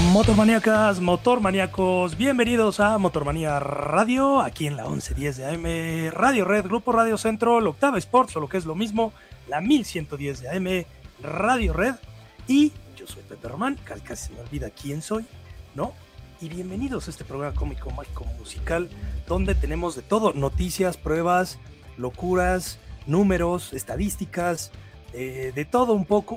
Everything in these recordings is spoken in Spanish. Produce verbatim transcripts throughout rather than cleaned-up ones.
Motormaníacas, motormaníacos, bienvenidos a Motormanía Radio, aquí en la once diez de A M, Radio Red, Grupo Radio Centro, la Octava Sports, o lo que es lo mismo, la mil ciento diez de A M, Radio Red, y yo soy Pepe Román, casi, casi se me olvida quién soy, ¿no? Y bienvenidos a este programa cómico, mágico, musical, donde tenemos de todo, noticias, pruebas, locuras, números, estadísticas, eh, de todo un poco,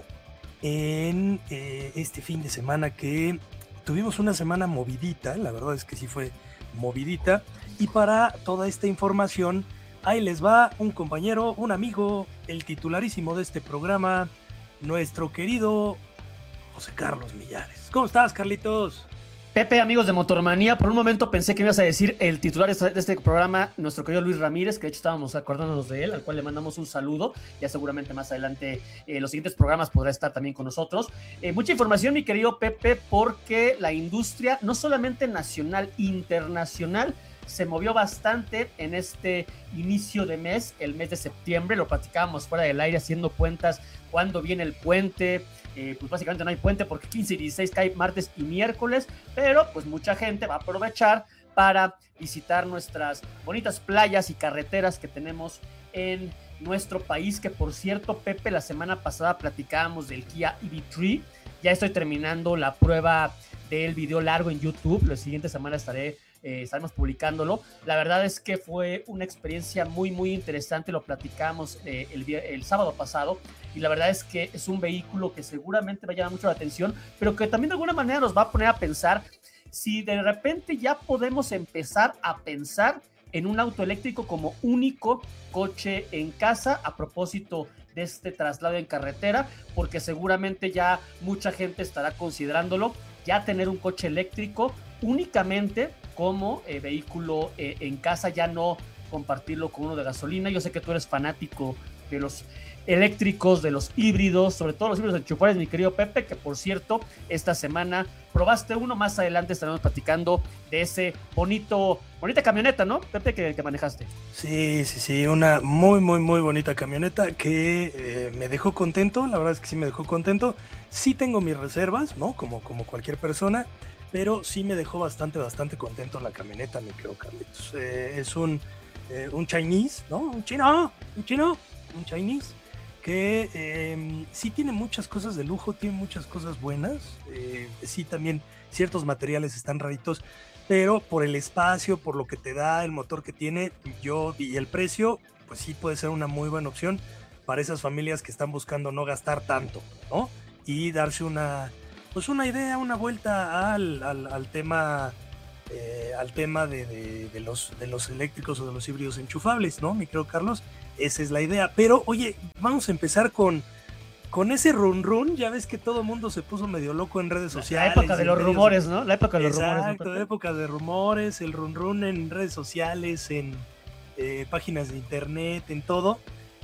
en eh, este fin de semana que tuvimos una semana movidita, la verdad es que sí fue movidita, y para toda esta información, ahí les va un compañero, un amigo, el titularísimo de este programa, nuestro querido José Carlos Millares. ¿Cómo estás, Carlitos? Pepe, amigos de Motormanía, por un momento pensé que me ibas a decir el titular de este programa, nuestro querido Luis Ramírez, que de hecho estábamos acordándonos de él, al cual le mandamos un saludo. Ya seguramente más adelante eh, los siguientes programas podrá estar también con nosotros. Eh, mucha información, mi querido Pepe, porque la industria, no solamente nacional, internacional, se movió bastante en este inicio de mes, el mes de septiembre. Lo platicábamos fuera del aire haciendo cuentas cuándo viene el puente. Eh, pues básicamente no hay puente porque quince y dieciséis cae martes y miércoles, pero pues mucha gente va a aprovechar para visitar nuestras bonitas playas y carreteras que tenemos en nuestro país, que por cierto, Pepe, la semana pasada platicábamos del Kia E V tres. Ya estoy terminando la prueba del video largo en YouTube. La siguiente semana estaré Eh, estaremos publicándolo. La verdad es que fue una experiencia muy muy interesante, lo platicamos eh, el, el sábado pasado, y la verdad es que es un vehículo que seguramente va a llamar mucho la atención, pero que también de alguna manera nos va a poner a pensar si de repente ya podemos empezar a pensar en un auto eléctrico como único coche en casa, a propósito de este traslado en carretera, porque seguramente ya mucha gente estará considerándolo, ya tener un coche eléctrico únicamente como eh, vehículo eh, en casa, ya no compartirlo con uno de gasolina. Yo sé que tú eres fanático de los eléctricos, de los híbridos, sobre todo los híbridos enchufables, mi querido Pepe, que por cierto, esta semana probaste uno. Más adelante estaremos platicando de ese bonito, bonita camioneta, ¿no, Pepe, que, que manejaste? Sí, sí, sí, una muy, muy, muy bonita camioneta que eh, me dejó contento, la verdad es que sí me dejó contento. Sí tengo mis reservas, ¿no? Como, como cualquier persona, pero sí me dejó bastante, bastante contento la camioneta, mi querido Carlitos. Eh, es un, eh, un Chinese, ¿no? Un chino, un chino, un Chinese, que eh, sí tiene muchas cosas de lujo, tiene muchas cosas buenas, eh, sí también ciertos materiales están raritos, pero por el espacio, por lo que te da, el motor que tiene, yo y el precio, pues sí puede ser una muy buena opción para esas familias que están buscando no gastar tanto, ¿no? Y darse una... pues una idea, una vuelta al, al, al tema, eh, al tema de, de, de, los, de los eléctricos o de los híbridos enchufables, ¿no, mi querido Carlos? Esa es la idea. Pero, oye, vamos a empezar con, con ese run run. Ya ves que todo el mundo se puso medio loco en redes sociales. La época de los medios... rumores, ¿no? La época de los Exacto, rumores. Exacto, ¿no? Época de rumores, el run run en redes sociales, en eh, páginas de internet, en todo,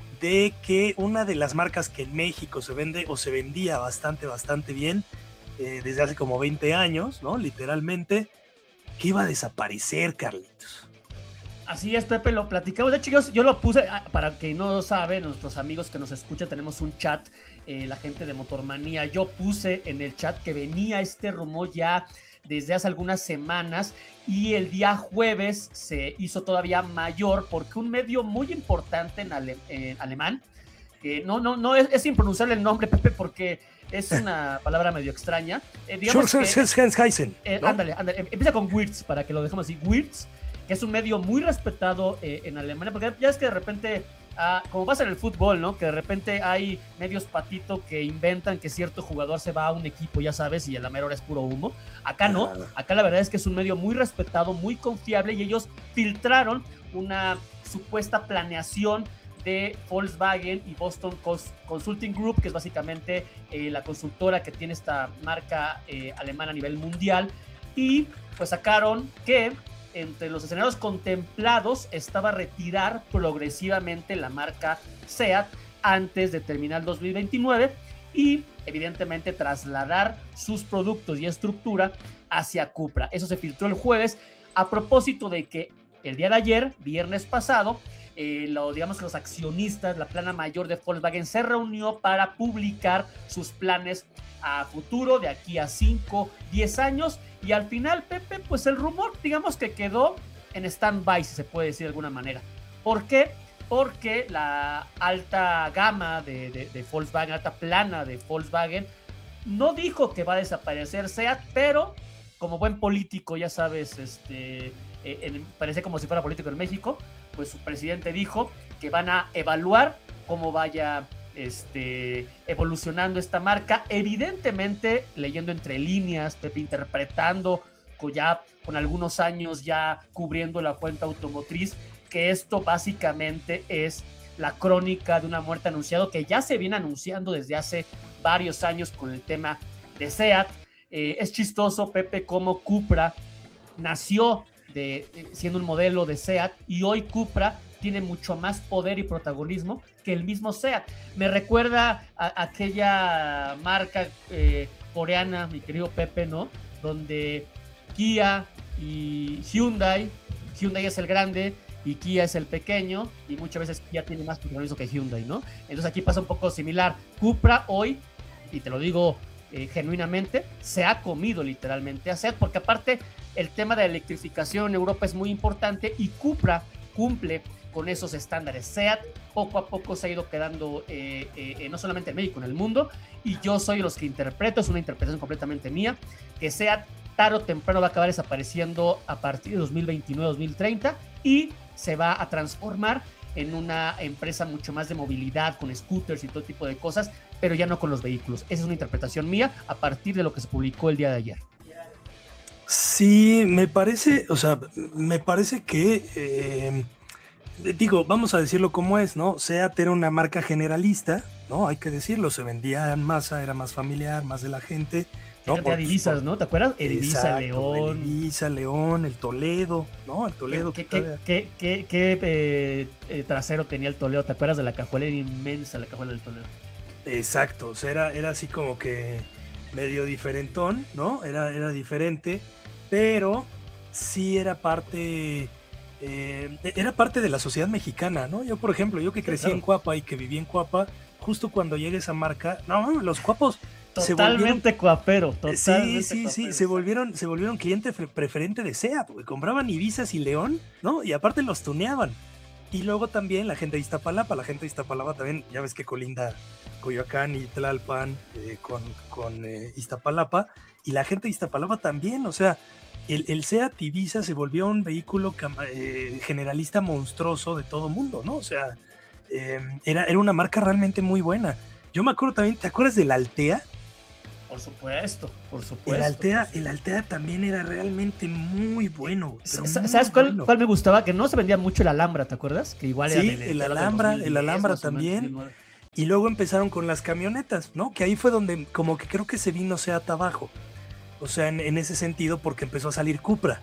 de que una de las marcas que en México se vende o se vendía bastante, bastante bien, Eh, desde hace como veinte años, ¿no? Literalmente, que iba a desaparecer, Carlitos. Así es, Pepe, lo platicamos. De hecho, yo, yo lo puse, para que no saben, nuestros amigos que nos escuchan, tenemos un chat, eh, la gente de Motormanía. Yo puse en el chat que venía este rumor ya desde hace algunas semanas, y el día jueves se hizo todavía mayor porque un medio muy importante en, ale, en alemán, que no, no, no es, es impronunciable el nombre, Pepe, porque es una palabra medio extraña. Eh, digamos que, eh, ¿no? Ándale, ándale, empieza con Wirtz, para que lo dejemos así. Wirtz, que es un medio muy respetado eh, en Alemania, porque ya es que de repente, ah, como pasa en el fútbol, ¿no? Que de repente hay medios patito que inventan que cierto jugador se va a un equipo, ya sabes, y a la mera hora es puro humo. Acá no, acá la verdad es que es un medio muy respetado, muy confiable, y ellos filtraron una supuesta planeación de Volkswagen y Boston Consulting Group, que es básicamente eh, la consultora que tiene esta marca eh, alemana a nivel mundial, y pues sacaron que entre los escenarios contemplados estaba retirar progresivamente la marca SEAT antes de terminar el dos mil veintinueve y evidentemente trasladar sus productos y estructura hacia Cupra. Eso se filtró el jueves, a propósito de que el día de ayer, viernes pasado, eh, lo, digamos que los accionistas, la plana mayor de Volkswagen se reunió para publicar sus planes a futuro de aquí a cinco, diez años, y al final, Pepe, pues el rumor, digamos que quedó en stand-by, si se puede decir de alguna manera. ¿Por qué? Porque la alta gama de, de, de Volkswagen, alta plana de Volkswagen, no dijo que va a desaparecer SEAT, pero como buen político, ya sabes, este, eh, en, parece como si fuera político en México, pues su presidente dijo que van a evaluar cómo vaya este, evolucionando esta marca, evidentemente leyendo entre líneas, Pepe, interpretando con ya con algunos años ya cubriendo la cuenta automotriz, que esto básicamente es la crónica de una muerte anunciada que ya se viene anunciando desde hace varios años con el tema de SEAT. Eh, es chistoso, Pepe, cómo Cupra nació de, de, siendo un modelo de SEAT, y hoy Cupra tiene mucho más poder y protagonismo que el mismo SEAT. Me recuerda a, a aquella marca eh, coreana, mi querido Pepe, ¿no? Donde Kia y Hyundai, Hyundai es el grande y Kia es el pequeño, y muchas veces Kia tiene más protagonismo que Hyundai, ¿no? Entonces aquí pasa un poco similar. Cupra hoy, y te lo digo eh, genuinamente, se ha comido literalmente a SEAT, porque aparte el tema de electrificación en Europa es muy importante y Cupra cumple con esos estándares. SEAT poco a poco se ha ido quedando eh, eh, no solamente en México, en el mundo, y yo soy los que interpreto, es una interpretación completamente mía, que SEAT tarde o temprano va a acabar desapareciendo a partir de dos mil veintinueve dos mil treinta y se va a transformar en una empresa mucho más de movilidad, con scooters y todo tipo de cosas, pero ya no con los vehículos. Esa es una interpretación mía a partir de lo que se publicó el día de ayer. Sí, me parece, o sea, me parece que, eh, digo, vamos a decirlo como es, ¿no? SEAT era una marca generalista, ¿no? Hay que decirlo, se vendía en masa, era más familiar, más de la gente, ¿no? Por divisas, ¿no? ¿Te acuerdas? El Ibiza, León. El Ibiza, León, el Toledo, ¿no? El Toledo. ¿Qué, qué, qué, qué, qué, qué eh, eh, trasero tenía el Toledo? ¿Te acuerdas de la cajuela? Era inmensa la cajuela del Toledo. Exacto, o sea, era, era así como que medio diferentón, ¿no? Era, era diferente, pero sí era parte, eh, era parte de la sociedad mexicana, ¿no? Yo, por ejemplo, yo que crecí sí, claro. en Cuapa y que viví en Cuapa, justo cuando llegue esa marca, no, los cuapos totalmente se cuapero, totalmente sí, sí, cuapero, sí, se volvieron, se volvieron cliente preferente de SEAT, porque compraban Ibizas y León, ¿no? Y aparte los tuneaban. Y luego también la gente de Iztapalapa, la gente de Iztapalapa también, ya ves que colinda Coyoacán y Tlalpan eh, con, con eh, Iztapalapa, y la gente de Iztapalapa también, o sea, el, el SEAT Ibiza se volvió un vehículo eh, generalista monstruoso de todo mundo, ¿no? O sea, eh, era, era una marca realmente muy buena. Yo me acuerdo también, ¿te acuerdas del Altea? Por supuesto, por supuesto. El Altea, el Altea también era realmente muy bueno. Pero ¿Sabes muy cuál, bueno. cuál me gustaba? Que no se vendía mucho el Alhambra, ¿te acuerdas? Que igual sí, era de, el de Alhambra, dos mil diez, el Alhambra dos mil también. Y luego empezaron con las camionetas, ¿no? Que ahí fue donde como que creo que se vino SEAT abajo. O sea, en, en ese sentido, porque empezó a salir Cupra,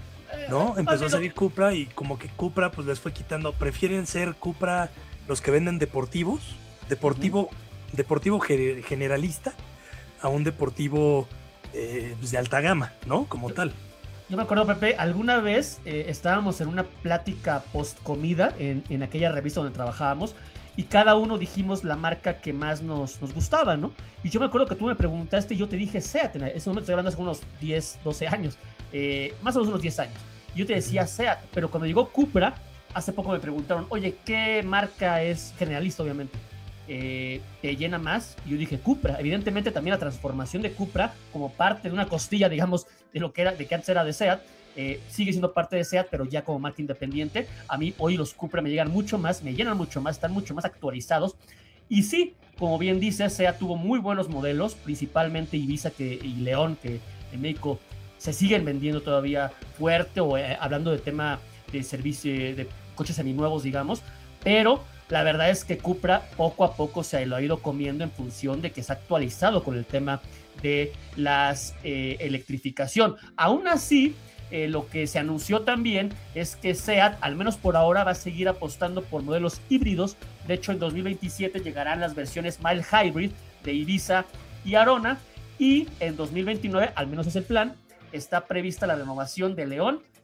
¿no? Empezó a salir Cupra y como que Cupra pues les fue quitando. Prefieren ser Cupra los que venden deportivos, deportivo, uh-huh. deportivo generalista, a un deportivo eh, pues de alta gama, ¿no? Como yo, tal. Yo me acuerdo, Pepe, alguna vez eh, estábamos en una plática post comida en, en aquella revista donde trabajábamos y cada uno dijimos la marca que más nos, nos gustaba, ¿no? Y yo me acuerdo que tú me preguntaste y yo te dije SEAT, en ese momento estoy hablando hace unos diez, doce años, eh, más o menos unos diez años. Y yo te decía SEAT, pero cuando llegó Cupra, hace poco me preguntaron, oye, ¿qué marca es generalista, obviamente? Eh, te llena más, y yo dije Cupra. Evidentemente también la transformación de Cupra como parte de una costilla, digamos, de lo que era, de que antes era de SEAT, eh, sigue siendo parte de SEAT, pero ya como marca independiente. A mí hoy los Cupra me llegan mucho más, me llenan mucho más, están mucho más actualizados, y sí, como bien dice, SEAT tuvo muy buenos modelos, principalmente Ibiza que, y León, que en México se siguen vendiendo todavía fuerte, o eh, hablando de tema de servicio, de coches seminuevos, digamos, pero la verdad es que Cupra poco a poco se lo ha ido comiendo en función de que se ha actualizado con el tema de la eh, electrificación. Aún así, eh, lo que se anunció también es que SEAT, al menos por ahora, va a seguir apostando por modelos híbridos. De hecho, en dos mil veintisiete llegarán las versiones mild hybrid de Ibiza y Arona, y en dos mil veintinueve, al menos es el plan, está prevista la renovación de León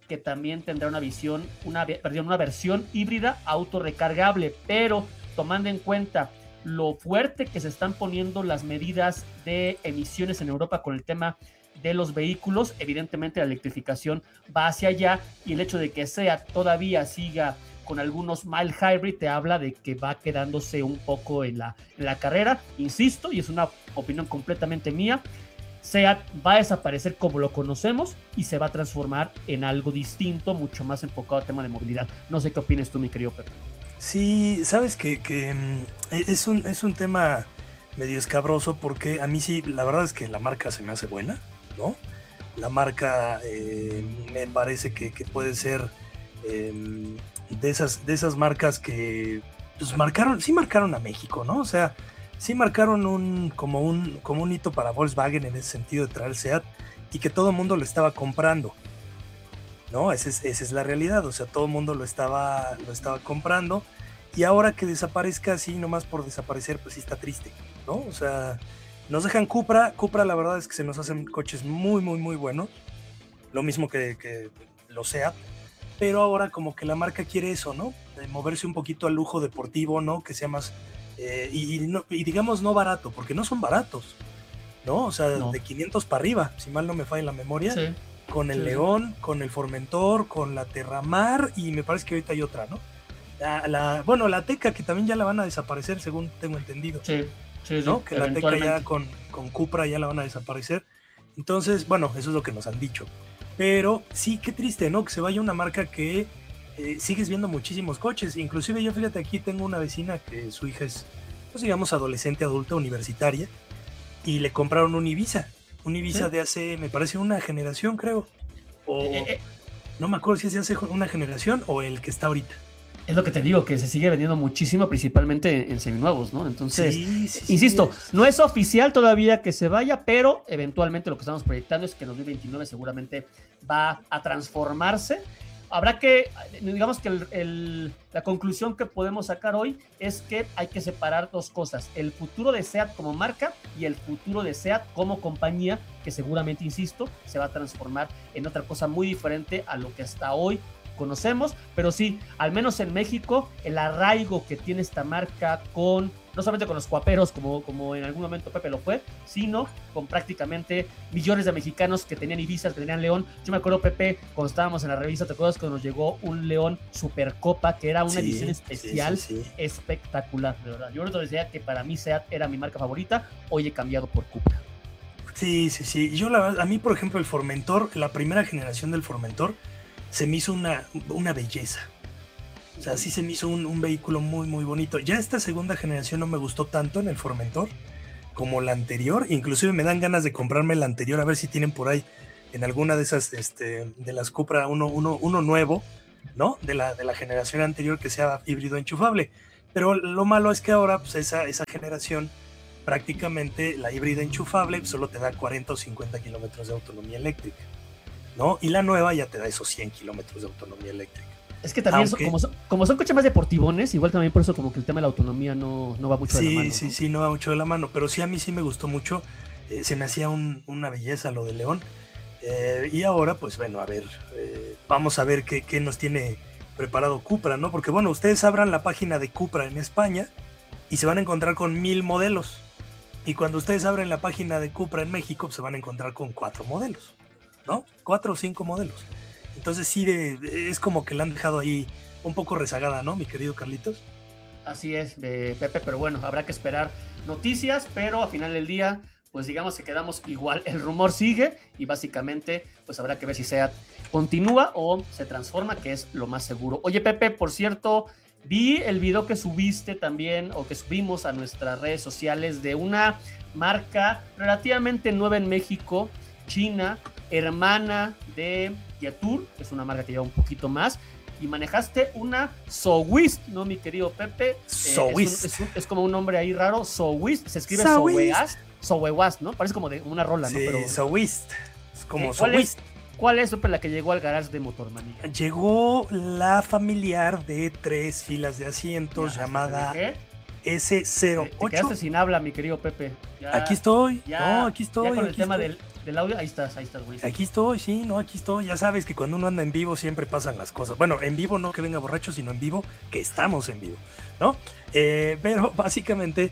que también tendrá una visión, una, perdón, una versión híbrida autorrecargable, pero tomando en cuenta lo fuerte que se están poniendo las medidas de emisiones en Europa con el tema de los vehículos, evidentemente la electrificación va hacia allá, y el hecho de que SEAT todavía siga con algunos mild hybrid te habla de que va quedándose un poco en la, en la carrera, insisto, y es una opinión completamente mía. SEAT va a desaparecer como lo conocemos y se va a transformar en algo distinto, mucho más enfocado al tema de movilidad. No sé qué opinas tú, mi querido Pepe. Sí, sabes que, que es, un, es un tema medio escabroso, porque a mí sí, la verdad es que la marca se me hace buena, ¿no? La marca eh, me parece que, que puede ser eh, de, esas, de esas marcas que pues marcaron, sí marcaron a México, ¿no? O sea, sí marcaron un, como, un, como un hito para Volkswagen en ese sentido de traer SEAT, y que todo el mundo lo estaba comprando, ¿no? Esa es, esa es la realidad, o sea, todo el mundo lo estaba, lo estaba comprando, y ahora que desaparezca así, nomás por desaparecer, pues sí está triste, ¿no? O sea, nos dejan Cupra, Cupra la verdad es que se nos hacen coches muy, muy, muy buenos, lo mismo que, que los SEAT, pero ahora como que la marca quiere eso, ¿no? De moverse un poquito al lujo deportivo, ¿no? Que sea más... Eh, y, y, no, y digamos no barato, porque no son baratos, ¿no? O sea, no. De quinientos para arriba, si mal no me falla la memoria, sí, con el sí, León, sí. Con el Formentor, con la Terramar, y me parece que ahorita hay otra, ¿no? La, la, bueno, la Teca, que también ya la van a desaparecer, según tengo entendido. Sí, sí, ¿no? Sí, que la Teca ya con, con Cupra ya la van a desaparecer. Entonces, bueno, eso es lo que nos han dicho. Pero sí, qué triste, ¿no? Que se vaya una marca que... Eh, sigues viendo muchísimos coches, inclusive yo, fíjate, aquí tengo una vecina que su hija es, pues digamos, adolescente, adulta, universitaria, y le compraron un Ibiza, un Ibiza ¿sí? de hace, me parece, una generación, creo, o eh, eh. no me acuerdo si es de hace una generación o el que está ahorita. Es lo que te digo, que se sigue vendiendo muchísimo, principalmente en seminuevos, ¿no? Entonces, sí, sí, insisto, sí, no es oficial todavía que se vaya, pero eventualmente lo que estamos proyectando es que en dos mil veintinueve seguramente va a transformarse. Habrá que, digamos que el, el, la conclusión que podemos sacar hoy es que hay que separar dos cosas: el futuro de SEAT como marca y el futuro de SEAT como compañía, que seguramente, insisto, se va a transformar en otra cosa muy diferente a lo que hasta hoy conocemos. Pero sí, al menos en México, el arraigo que tiene esta marca con, no solamente con los cuaperos, como, como en algún momento Pepe lo fue, sino con prácticamente millones de mexicanos que tenían Ibizas, que tenían León. Yo me acuerdo, Pepe, cuando estábamos en la revista, ¿te acuerdas cuando nos llegó un León Supercopa, que era una sí, edición especial sí, sí, sí. espectacular, de verdad? Yo ahorita decía que para mí SEAT era mi marca favorita, hoy he cambiado por Cupra. Sí, sí, sí. Yo la verdad, a mí, por ejemplo, el Formentor, la primera generación del Formentor, se me hizo una, una belleza. O sea, sí se me hizo un, un vehículo muy, muy bonito. Ya esta segunda generación no me gustó tanto en el Formentor como la anterior. Inclusive me dan ganas de comprarme la anterior, a ver si tienen por ahí en alguna de esas, este, de las Cupra, uno, uno, uno nuevo, ¿no? De la, de la generación anterior, que sea híbrido enchufable. Pero lo malo es que ahora, pues esa, esa generación, prácticamente la híbrida enchufable solo te da cuarenta o cincuenta kilómetros de autonomía eléctrica, ¿no? Y la nueva ya te da esos cien kilómetros de autonomía eléctrica. Es que también, Aunque, son, como, son, como son coches más deportivones, igual también por eso como que el tema de la autonomía no, no va mucho sí, de la mano. Sí, ¿no? sí, sí, no va mucho de la mano, pero sí a mí sí me gustó mucho, eh, se me hacía un, una belleza lo de León, eh, y ahora pues bueno, a ver, eh, vamos a ver qué, qué nos tiene preparado Cupra, ¿no? Porque bueno, ustedes abran la página de Cupra en España y se van a encontrar con mil modelos, y cuando ustedes abren la página de Cupra en México, pues, se van a encontrar con cuatro modelos, ¿no? Cuatro o cinco modelos. Entonces sí, de, de, es como que la han dejado ahí un poco rezagada, ¿no, mi querido Carlitos? Así es, de Pepe, pero bueno, habrá que esperar noticias, pero al final del día, pues digamos que quedamos igual, el rumor sigue y básicamente pues habrá que ver si SEAT continúa o se transforma, que es lo más seguro. Oye, Pepe, por cierto, vi el video que subiste también, o que subimos a nuestras redes sociales, de una marca relativamente nueva en México, china, hermana de Jetour, que es una marca que lleva un poquito más, y manejaste una Sowist, ¿no, mi querido Pepe? Sowist. Eh, es, es, es como un nombre ahí raro, Sowist, se escribe Sowest, Sowest, ¿no? Parece como de una rola, sí, ¿no? Pero Sowist, es como eh, ¿cuál Sowist. Es, ¿Cuál es, Pepe, la que llegó al garage de Motormanía? Llegó la familiar de tres filas de asientos, ya, llamada ese cero ocho. Te, te quedaste sin habla, mi querido Pepe. Ya, aquí estoy, ya, no, aquí estoy. Ya con el aquí tema estoy. del del audio, ahí estás, ahí estás, güey. Aquí estoy, sí, no, aquí estoy. Ya sabes que cuando uno anda en vivo siempre pasan las cosas. Bueno, en vivo no que venga borracho, sino en vivo que estamos en vivo, ¿no? Eh, pero básicamente,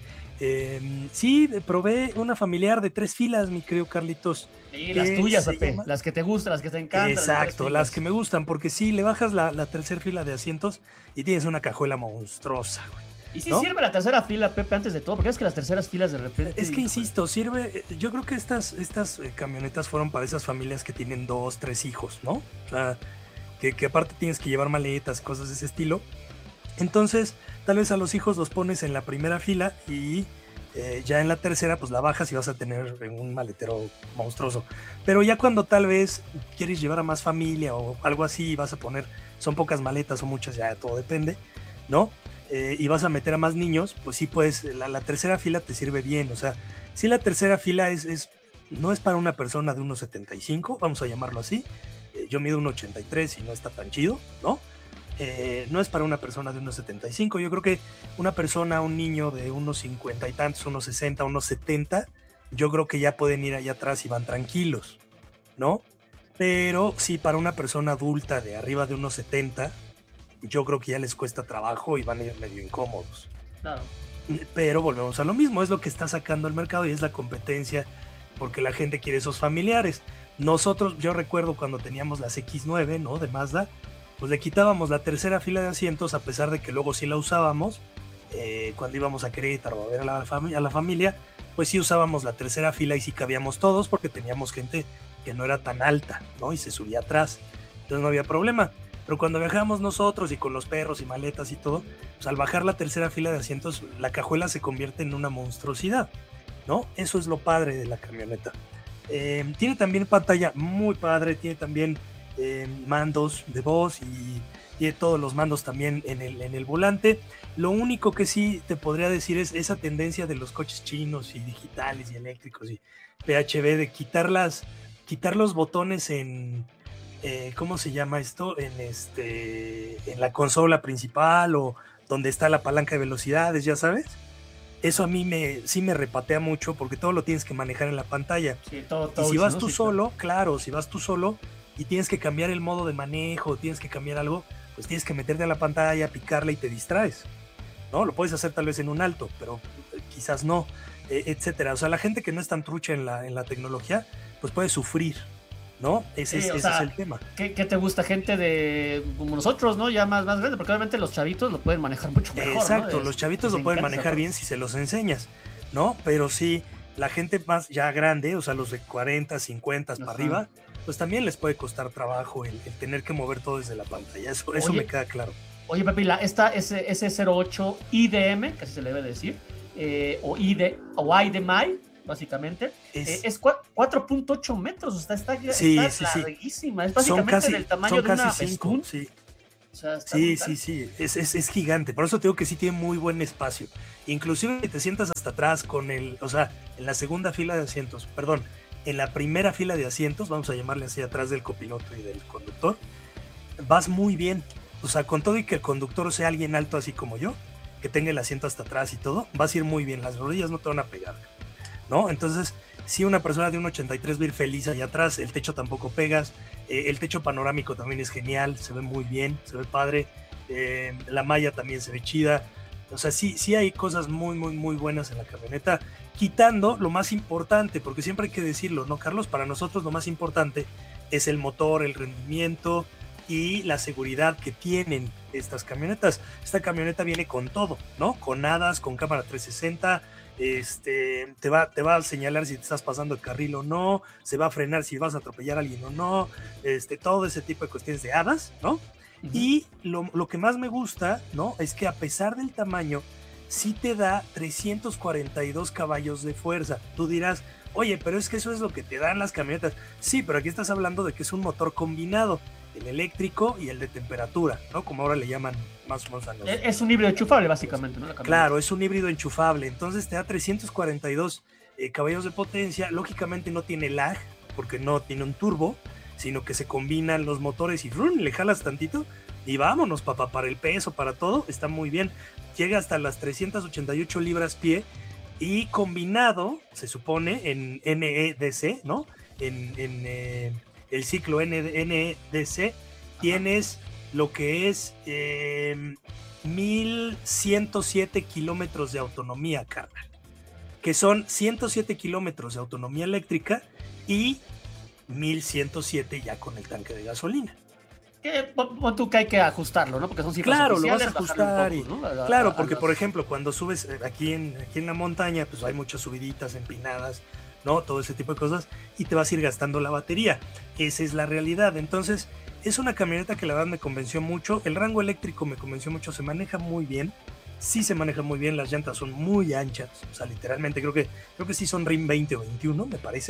eh, sí, probé una familiar de tres filas, mi querido Carlitos. Y las tuyas, Pepe, llama... las que te gustan, las que te encantan. Exacto, las, las que me gustan, porque sí, le bajas la, la tercera fila de asientos y tienes una cajuela monstruosa, güey. Y sí, ¿no? Sirve la tercera fila, Pepe, antes de todo, porque es que las terceras filas de repente... Es que insisto, sirve, yo creo que estas, estas camionetas fueron para esas familias que tienen dos, tres hijos, ¿no? O sea, que, que aparte tienes que llevar maletas, cosas de ese estilo. Entonces, tal vez a los hijos los pones en la primera fila y eh, ya en la tercera pues la bajas y vas a tener un maletero monstruoso. Pero ya cuando tal vez quieres llevar a más familia o algo así, vas a poner, son pocas maletas o muchas, ya todo depende, ¿no? Eh, y vas a meter a más niños, pues sí, pues la, la tercera fila te sirve bien. O sea, si la tercera fila es, es no es para una persona de uno setenta y cinco, vamos a llamarlo así. Eh, yo mido uno ochenta y tres y no está tan chido, ¿no? Eh, no es para una persona de uno setenta y cinco. Yo creo que una persona, un niño de unos cincuenta y tantos, unos sesenta, unos setenta, yo creo que ya pueden ir allá atrás y van tranquilos, ¿no? Pero sí, para una persona adulta de arriba de unos setenta, yo creo que ya les cuesta trabajo y van a ir medio incómodos. Claro. Pero volvemos a lo mismo, es lo que está sacando el mercado y es la competencia, porque la gente quiere esos familiares. Nosotros, yo recuerdo cuando teníamos las equis nueve, ¿no? De Mazda, pues le quitábamos la tercera fila de asientos, a pesar de que luego sí la usábamos, eh, cuando íbamos a Querétaro a ver a la, fami- a la familia, pues sí usábamos la tercera fila y sí cabíamos todos, porque teníamos gente que no era tan alta, ¿no? Y se subía atrás, entonces no había problema. Pero cuando viajamos nosotros y con los perros y maletas y todo, pues al bajar la tercera fila de asientos, la cajuela se convierte en una monstruosidad, ¿no? Eso es lo padre de la camioneta. Eh, tiene también pantalla muy padre, tiene también eh, mandos de voz y tiene todos los mandos también en el, en el volante. Lo único que sí te podría decir es esa tendencia de los coches chinos y digitales y eléctricos y P H V de quitar, las, quitar los botones en... Eh, ¿cómo se llama esto? En este, en la consola principal o donde está la palanca de velocidades, ya sabes. Eso a mí me, sí me repatea mucho porque todo lo tienes que manejar en la pantalla. Sí, todo, y si vas ¿no? tú sí, solo, claro. claro, si vas tú solo y tienes que cambiar el modo de manejo, tienes que cambiar algo, pues tienes que meterte a la pantalla, picarle y te distraes, ¿no? Lo puedes hacer tal vez en un alto, pero quizás no, eh, etcétera. O sea, la gente que no es tan trucha en la, en la tecnología, pues puede sufrir, ¿no? Ese, sí, es, ese sea, es el tema. ¿qué, ¿Qué te gusta? Gente de como nosotros, ¿no? Ya más, más grande, porque obviamente los chavitos lo pueden manejar mucho mejor. Exacto, ¿no? los chavitos lo pueden manejar bien si se los enseñas, ¿no? Pero sí, la gente más ya grande, o sea, los de cuarenta, cincuenta para arriba, pues también les puede costar trabajo el, el tener que mover todo desde la pantalla. Eso, eso me queda claro. Oye, Pepe, la, esta S cero ocho I D M, que así se le debe decir, eh, o I D o I D M I, básicamente, es, eh, es cuatro punto ocho metros, o sea, está, sí, está sí, larguísima, sí. es básicamente casi, del tamaño de una cinco, sí. O sea, sí, sí, sí, es, es, es gigante, por eso te digo que sí tiene muy buen espacio, inclusive si te sientas hasta atrás con el, o sea, en la segunda fila de asientos, perdón, en la primera fila de asientos, vamos a llamarle así, atrás del copiloto y del conductor, vas muy bien, o sea, con todo y que el conductor sea alguien alto así como yo, que tenga el asiento hasta atrás y todo, vas a ir muy bien, las rodillas no te van a pegar, ¿no? Entonces, si una persona de un ochenta y tres va a ir feliz allá atrás, el techo tampoco pegas, eh, el techo panorámico también es genial, se ve muy bien, se ve padre, eh, la malla también se ve chida, o sea, sí, sí hay cosas muy, muy, muy buenas en la camioneta, quitando lo más importante, porque siempre hay que decirlo, ¿no, Carlos? Para nosotros lo más importante es el motor, el rendimiento y la seguridad que tienen estas camionetas. Esta camioneta viene con todo, ¿no? Con hadas, con cámara trescientos sesenta, este, te va, te va a señalar si te estás pasando el carril o no, se va a frenar si vas a atropellar a alguien o no, este, todo ese tipo de cuestiones de hadas, ¿no? Uh-huh. Y lo, lo que más me gusta, ¿no? Es que a pesar del tamaño, sí te da trescientos cuarenta y dos caballos de fuerza. Tú dirás, oye, pero es que eso es lo que te dan las camionetas. Sí, pero aquí estás hablando de que es un motor combinado, el eléctrico y el de temperatura, ¿no? Como ahora le llaman más o menos a los... Es un híbrido enchufable, básicamente, ¿no? Claro, es un híbrido enchufable, entonces te da trescientos cuarenta y dos eh, caballos de potencia, lógicamente no tiene lag, porque no tiene un turbo, sino que se combinan los motores y ¡rum! Le jalas tantito y vámonos, papá, para el peso, para todo, está muy bien. Llega hasta las trescientas ochenta y ocho libras pie y combinado, se supone, en N E D C, ¿no? en, en eh, el ciclo N E D C, tienes lo que es eh, mil ciento siete kilómetros de autonomía, carnal, que son ciento siete kilómetros de autonomía eléctrica y mil ciento siete ya con el tanque de gasolina. Que tú que hay que ajustarlo, ¿no? Porque son cifras claro, oficiales, lo vas a ajustar. poco, ¿no? a, claro, a, porque a por ejemplo, cuando subes aquí en, aquí en la montaña, pues hay muchas subiditas, empinadas, ¿no? Todo ese tipo de cosas, y te vas a ir gastando la batería. Esa es la realidad. Entonces, es una camioneta que la verdad me convenció mucho. El rango eléctrico me convenció mucho. Se maneja muy bien. Sí se maneja muy bien. Las llantas son muy anchas. O sea, literalmente creo que, creo que sí son R I M veinte o veintiuno, me parece.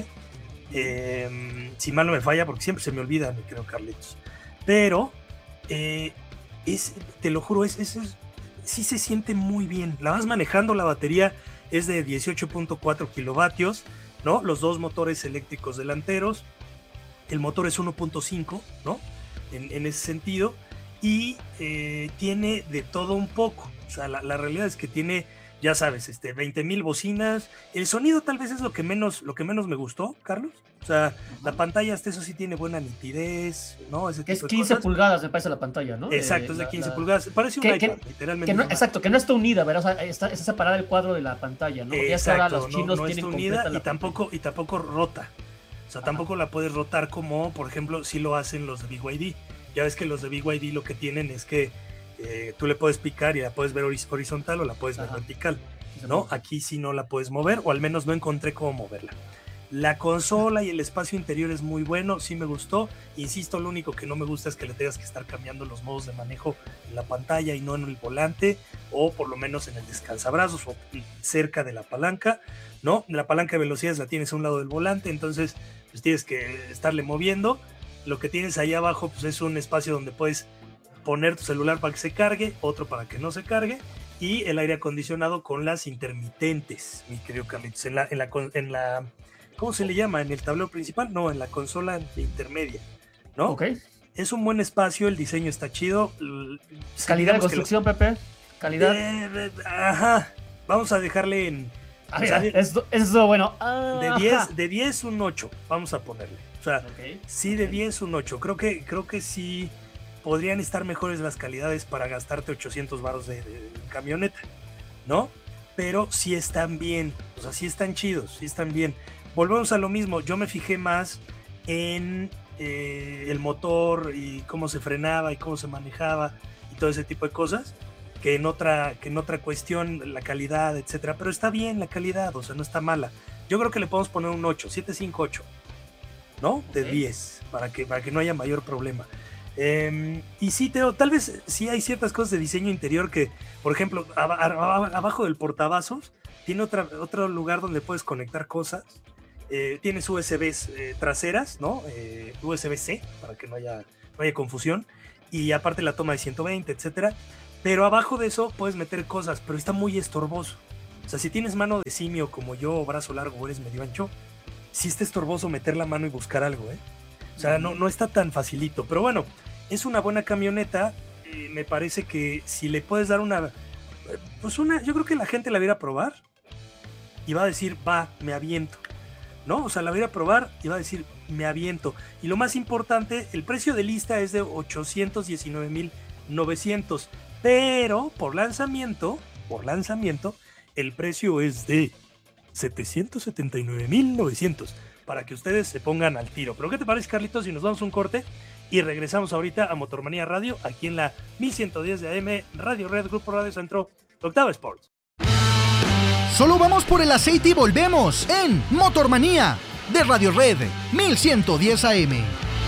Eh, si mal no me falla, porque siempre se me olvida, mi querido Carlitos. Pero, eh, es, te lo juro, es, es, es, sí se siente muy bien. La vas manejando, la batería es de dieciocho punto cuatro kilovatios, ¿no? Los dos motores eléctricos delanteros. El motor es uno punto cinco, ¿no? En, en ese sentido. Y eh, tiene de todo un poco. O sea, la, la realidad es que tiene, ya sabes, este, veinte mil bocinas. El sonido tal vez es lo que menos, lo que menos me gustó, Carlos. O sea, uh-huh. La pantalla hasta eso sí tiene buena nitidez, ¿no? Ese tipo es de quince cosas. pulgadas, me parece la pantalla, ¿no? Exacto, eh, es de la, quince la... pulgadas. Parece un que, iPad, que, literalmente. Que no, exacto, que no está unida, ¿verdad? O sea, está, está separada el cuadro de la pantalla, ¿no? Porque exacto, ahora los chinos no, no tienen está unida y tampoco, pantalla. y tampoco rota. O sea, Ajá. tampoco la puedes rotar como, por ejemplo, si lo hacen los de B Y D. Ya ves que los de B Y D lo que tienen es que eh, tú le puedes picar y la puedes ver horizontal o la puedes ver Ajá. vertical, ¿no? Aquí sí no la puedes mover, o al menos no encontré cómo moverla. La consola y el espacio interior es muy bueno, sí me gustó. Insisto, lo único que no me gusta es que le tengas que estar cambiando los modos de manejo en la pantalla y no en el volante, o por lo menos en el descansabrazos o cerca de la palanca, ¿no? La palanca de velocidades la tienes a un lado del volante, entonces pues tienes que estarle moviendo. Lo que tienes ahí abajo pues es un espacio donde puedes poner tu celular para que se cargue, otro para que no se cargue, y el aire acondicionado con las intermitentes, mi querido Carlitos, en la, en la, en la ¿cómo se le llama? ¿En el tablero principal? No, en la consola intermedia, ¿no? Ok. Es un buen espacio, el diseño está chido. Calidad de construcción, lo... Pepe. Calidad. Eh, ajá. Vamos a dejarle en... Ah, o sea, eso, eso, bueno. Ah, de diez, de diez, un ocho, vamos a ponerle. O sea, okay, sí, de okay. diez, un ocho. Creo que, creo que sí podrían estar mejores las calidades para gastarte ochocientos baros de, de, de camioneta, ¿no? Pero sí están bien, o sea, sí están chidos, sí están bien. Volvemos a lo mismo, yo me fijé más en eh, el motor y cómo se frenaba y cómo se manejaba y todo ese tipo de cosas, que en otra, que en otra cuestión, la calidad, etcétera. Pero está bien la calidad, o sea, no está mala. Yo creo que le podemos poner un ocho, siete cinco ocho, ¿no? De okay. diez, para que, para que no haya mayor problema. Eh, y sí, Teo, tal vez sí hay ciertas cosas de diseño interior que, por ejemplo, ab- ab- abajo del portavasos tiene otra, otro lugar donde puedes conectar cosas. Eh, tienes U S Bs eh, traseras, ¿no? Eh, U S B-C, para que no haya, no haya confusión. Y aparte la toma de ciento veinte, etcétera. Pero abajo de eso puedes meter cosas, pero está muy estorboso. O sea, si tienes mano de simio como yo, o brazo largo, o eres medio ancho, sí está estorboso meter la mano y buscar algo, ¿eh? O sea, no, no está tan facilito. Pero bueno, es una buena camioneta. Eh, me parece que si le puedes dar una... Pues una... Yo creo que la gente la va a ir a probar y va a decir, va, me aviento. ¿No? O sea, la voy a ir a probar y va a decir, me aviento. Y lo más importante, el precio de lista es de ochocientos diecinueve mil novecientos, pero por lanzamiento, por lanzamiento, el precio es de setecientos setenta y nueve mil novecientos, para que ustedes se pongan al tiro. ¿Pero qué te parece, Carlitos, si nos damos un corte y regresamos ahorita a Motormanía Radio, aquí en la mil ciento diez de A M, Radio Red, Grupo Radio Centro, Octava Sports? Solo vamos por el aceite y volvemos en Motormanía de Radio Red mil ciento diez A M.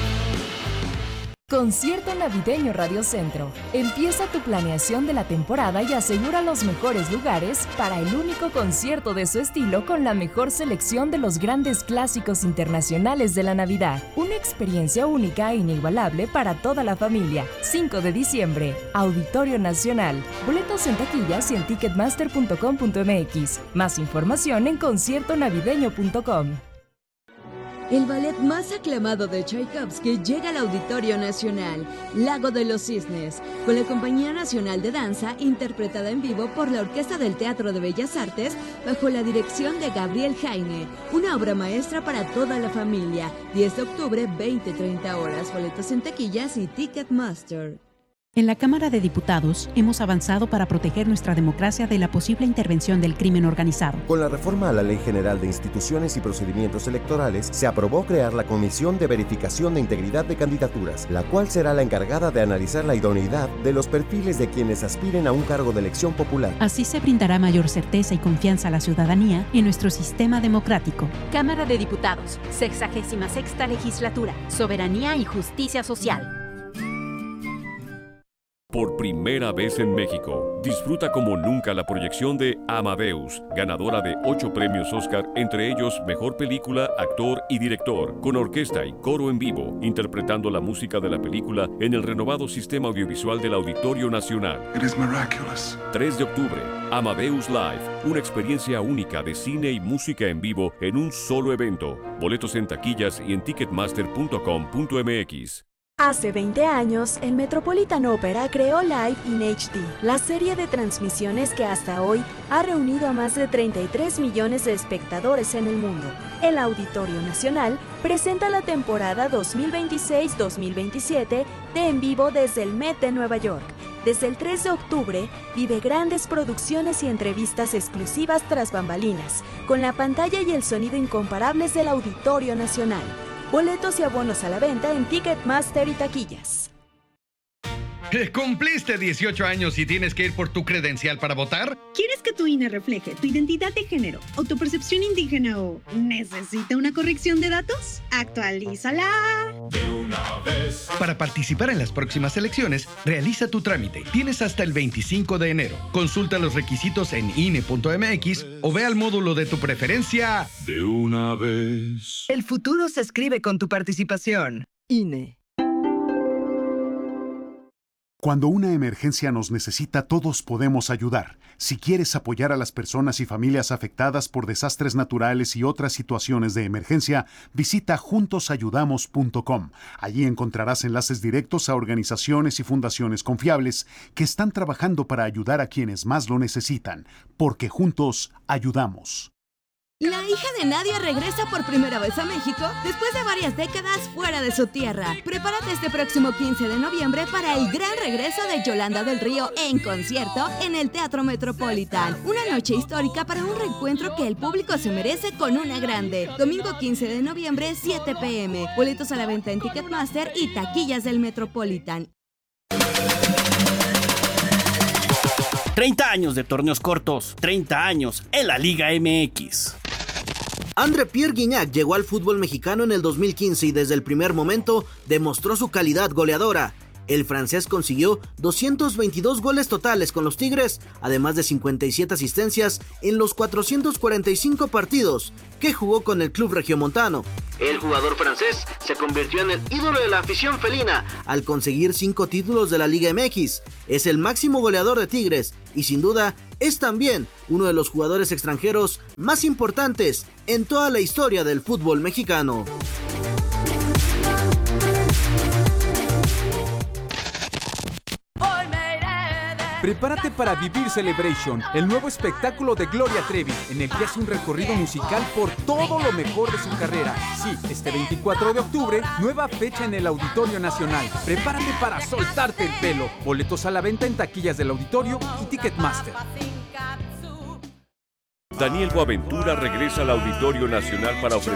Concierto Navideño Radio Centro. Empieza tu planeación de la temporada y asegura los mejores lugares para el único concierto de su estilo con la mejor selección de los grandes clásicos internacionales de la Navidad. Una experiencia única e inigualable para toda la familia. cinco de diciembre, Auditorio Nacional. Boletos en taquillas y en ticketmaster punto com punto m x. Más información en concierto navideño punto com. El ballet más aclamado de Tchaikovsky llega al Auditorio Nacional, Lago de los Cisnes, con la Compañía Nacional de Danza, interpretada en vivo por la Orquesta del Teatro de Bellas Artes, bajo la dirección de Gabriel Jaime. Una obra maestra para toda la familia. diez de octubre, veinte a treinta horas. Boletos en taquillas y Ticketmaster. En la Cámara de Diputados hemos avanzado para proteger nuestra democracia de la posible intervención del crimen organizado. Con la reforma a la Ley General de Instituciones y Procedimientos Electorales, se aprobó crear la Comisión de Verificación de Integridad de Candidaturas, la cual será la encargada de analizar la idoneidad de los perfiles de quienes aspiren a un cargo de elección popular. Así se brindará mayor certeza y confianza a la ciudadanía en nuestro sistema democrático. Cámara de Diputados, sexagésima sexta legislatura, Soberanía y Justicia Social. Por primera vez en México, disfruta como nunca la proyección de Amadeus, ganadora de ocho premios Oscar, entre ellos Mejor Película, Actor y Director, con orquesta y coro en vivo, interpretando la música de la película en el renovado sistema audiovisual del Auditorio Nacional. It is miraculous. tres de octubre, Amadeus Live, una experiencia única de cine y música en vivo en un solo evento. Boletos en taquillas y en ticketmaster punto com punto m x. Hace veinte años, el Metropolitan Opera creó Live in H D, la serie de transmisiones que hasta hoy ha reunido a más de treinta y tres millones de espectadores en el mundo. El Auditorio Nacional presenta la temporada dos mil veintiséis dos mil veintisiete de En Vivo desde el Met de Nueva York. Desde el tres de octubre, vive grandes producciones y entrevistas exclusivas tras bambalinas, con la pantalla y el sonido incomparables del Auditorio Nacional. Boletos y abonos a la venta en Ticketmaster y taquillas. ¿Cumpliste dieciocho años y tienes que ir por tu credencial para votar? ¿Quieres que tu I N E refleje tu identidad de género o tu percepción indígena o necesita una corrección de datos? ¡Actualízala! De una vez. Para participar en las próximas elecciones, realiza tu trámite. Tienes hasta el veinticinco de enero. Consulta los requisitos en I N E punto m x o ve al módulo de tu preferencia. De una vez. El futuro se escribe con tu participación. I N E. Cuando una emergencia nos necesita, todos podemos ayudar. Si quieres apoyar a las personas y familias afectadas por desastres naturales y otras situaciones de emergencia, visita juntos ayudamos punto com. Allí encontrarás enlaces directos a organizaciones y fundaciones confiables que están trabajando para ayudar a quienes más lo necesitan, porque juntos ayudamos. La hija de Nadia regresa por primera vez a México después de varias décadas fuera de su tierra. Prepárate este próximo quince de noviembre para el gran regreso de Yolanda del Río en concierto en el Teatro Metropolitan. Una noche histórica para un reencuentro que el público se merece con una grande. Domingo quince de noviembre, siete p m Boletos a la venta en Ticketmaster y taquillas del Metropolitan. treinta años de torneos cortos, treinta años en la Liga M X. André Pierre Gignac llegó al fútbol mexicano en el dos mil quince y desde el primer momento demostró su calidad goleadora. El francés consiguió doscientos veintidós goles totales con los Tigres, además de cincuenta y siete asistencias en los cuatrocientos cuarenta y cinco partidos que jugó con el club regiomontano. El jugador francés se convirtió en el ídolo de la afición felina al conseguir cinco títulos de la Liga M X. Es el máximo goleador de Tigres y sin duda es también uno de los jugadores extranjeros más importantes en toda la historia del fútbol mexicano. Prepárate para vivir Celebration, el nuevo espectáculo de Gloria Trevi, en el que hace un recorrido musical por todo lo mejor de su carrera. Sí, este veinticuatro de octubre, nueva fecha en el Auditorio Nacional. Prepárate para soltarte el pelo. Boletos a la venta en taquillas del Auditorio y Ticketmaster. Daniel Boaventura regresa al Auditorio Nacional para ofrecer